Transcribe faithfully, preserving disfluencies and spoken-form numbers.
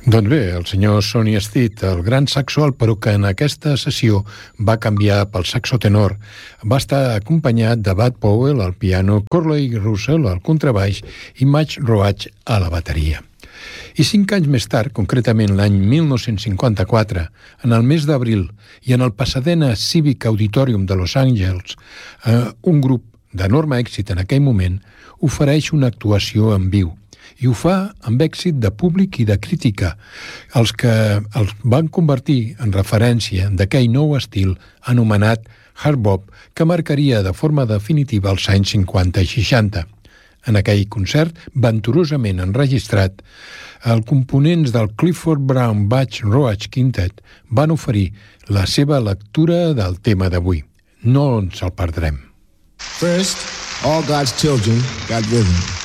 Doncs bé, el senyor Sonny Stitt, el gran saxo alt, però que en aquesta sessió va canviar pel saxo tenor, va estar acompanyat de Bud Powell al piano, Corley Russell al contrabaix i Max Roach a la bateria. I cinc anys més tard, concretament l'any mil nou-cents cinquanta-quatre, en el mes d'abril i en el Pasadena Civic Auditorium de Los Angeles, eh, un grup d'enorme èxit en aquell moment ofereix una actuació en viu, i ho fa amb èxit de públic i de crítica, els que els van convertir en referència d'aquell nou estil anomenat hard bop, que marcaria de forma definitiva els anys cinquanta i seixanta. En aquell concert, venturosament enregistrat, els components del Clifford Brown Bach Roach Quintet van oferir la seva lectura del tema d'avui. No ens el perdrem. First, all God's children got rhythm.